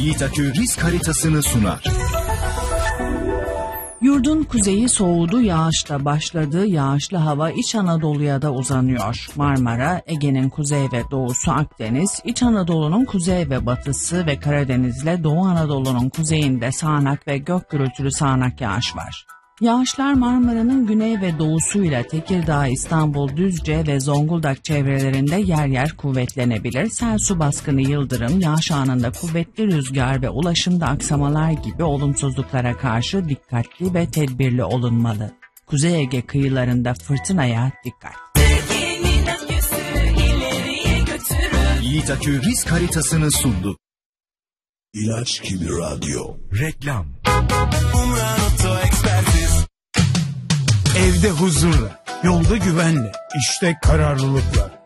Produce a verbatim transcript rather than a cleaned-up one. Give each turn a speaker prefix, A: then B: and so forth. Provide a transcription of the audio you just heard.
A: Yiğit Akü risk haritasını sunar.
B: Yurdun kuzeyi soğudu, yağışla başladı. Yağışlı hava İç Anadolu'ya da uzanıyor. Marmara, Ege'nin kuzey ve doğusu, Akdeniz, İç Anadolu'nun kuzey ve batısı ve Karadeniz'le Doğu Anadolu'nun kuzeyinde sağanak ve gök gürültülü sağanak yağış var. Yağışlar Marmara'nın güney ve doğusuyla Tekirdağ, İstanbul, Düzce ve Zonguldak çevrelerinde yer yer kuvvetlenebilir. Sel, su baskını, yıldırım, yağış anında kuvvetli rüzgar ve ulaşımda aksamalar gibi olumsuzluklara karşı dikkatli ve tedbirli olunmalı. Kuzey Ege kıyılarında fırtınaya dikkat.
A: Yiğit Akü risk haritasını sundu.
C: İlaç Gibi Radyo.
A: Reklam.
D: Evde huzurla, yolda güvenle, işte kararlılıkla.